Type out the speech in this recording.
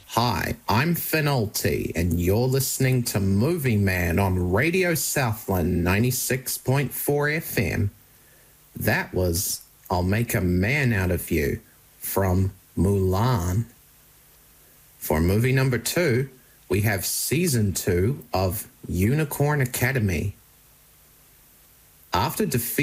Hi, I'm Finolte, and you're listening to Movie Man on Radio Southland 96.4 FM. That was I'll Make a Man Out of You from Mulan. For movie number 2, we have Season 2 of Unicorn Academy. After defeating